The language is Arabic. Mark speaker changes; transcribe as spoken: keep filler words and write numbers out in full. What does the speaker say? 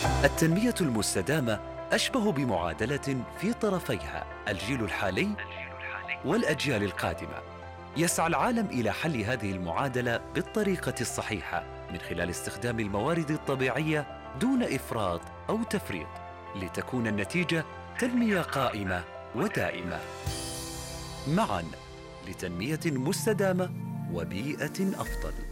Speaker 1: التنمية المستدامة أشبه بمعادلة في طرفيها الجيل الحالي والأجيال القادمة. يسعى العالم إلى حل هذه المعادلة بالطريقة الصحيحة من خلال استخدام الموارد الطبيعية دون إفراط أو تفريط، لتكون النتيجة تنمية قائمة ودائمة. معاً لتنمية مستدامة وبيئة أفضل.